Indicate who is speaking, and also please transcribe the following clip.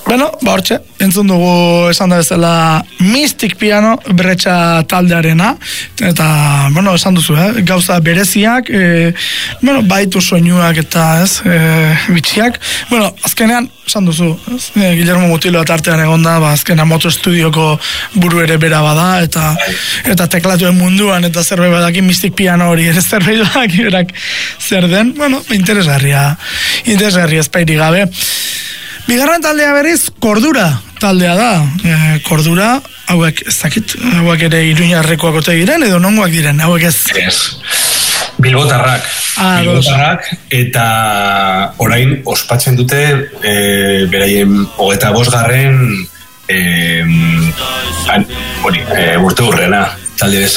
Speaker 1: Bueno, hortxe, entzun dugu esan da bezala Mystic Piano Bretxa taldearena, eta, esan duzu, gauza bereziak, baitu soinuak eta bitxiak. Azkenean, esan duzu, Guillermo Mutilo tartean egonda, azkenean Moto Studioko buru ere bera bada, eta teklatuen munduan, eta zerbait badaki Mystic Piano hori, ere zerbait badaki berak zer den, interesgarria ezpairi gabe. Bigarren taldea berriz, Kordura taldea da. Kordura, hauek ere Iruñarrekoak ote diren, edo nongoak diren, hauek ez?
Speaker 2: Bilbotarrak. Eta orain ospatzen dute beraien 25. Urte hurrena, talde